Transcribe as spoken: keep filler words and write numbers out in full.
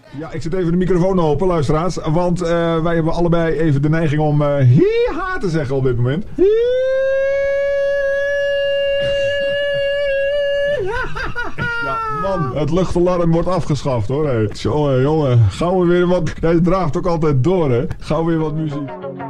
Ja, ik zet even de microfoon open, luisteraars. Want uh, wij hebben allebei even de neiging om uh, hi-ha te zeggen op dit moment. Ja, man, het luchtalarm wordt afgeschaft, hoor. Hey. Jongen, jongen, gauw weer wat... Jij draagt ook altijd door, hè. Gauw weer wat muziek.